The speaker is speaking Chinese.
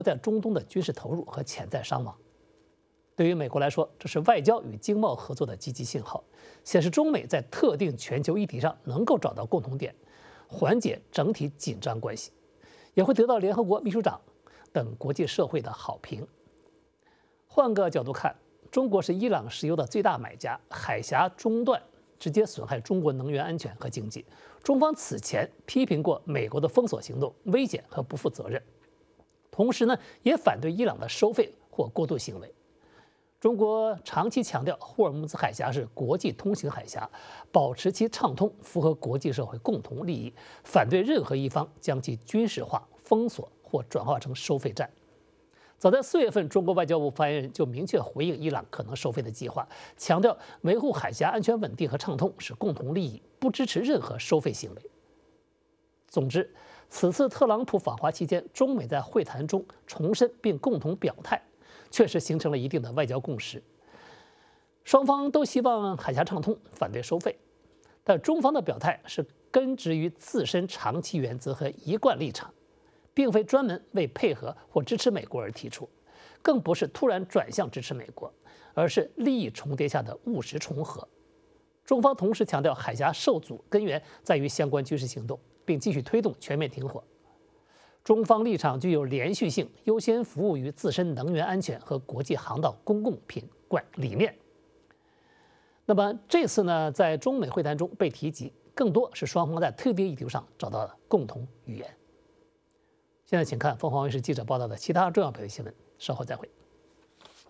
在中东的军事投入和潜在伤亡。对于美国来说，这是外交与经贸合作的积极信号，显示中美在特定全球议题上能够找到共同点，缓解整体紧张关系，也会得到联合国秘书长等国际社会的好评。换个角度看，中国是伊朗石油的最大买家，海峡中断直接损害中国能源安全和经济。中方此前批评过美国的封锁行动危险和不负责任，同时呢，也反对伊朗的收费或过度行为。中国长期强调霍尔木兹海峡是国际通行海峡，保持其畅通符合国际社会共同利益，反对任何一方将其军事化、封锁或转化成收费站。早在4月份，中国外交部发言人就明确回应伊朗可能收费的计划，强调维护海峡安全稳定和畅通是共同利益，不支持任何收费行为。总之，此次特朗普访华期间，中美在会谈中重申并共同表态，确实形成了一定的外交共识。双方都希望海峡畅通，反对收费，但中方的表态是根植于自身长期原则和一贯立场，并非专门为配合或支持美国而提出，更不是突然转向支持美国，而是利益重叠下的务实重合。中方同时强调，海峡受阻根源在于相关军事行动，并继续推动全面停火。中方立场具有连续性，优先服务于自身能源安全和国际航道公共品理念。那么这次呢，在中美会谈中被提及，更多是双方在特定议题上找到了共同语言。现在请看凤凰卫视记者报道的其他重要北京新闻，稍后再会。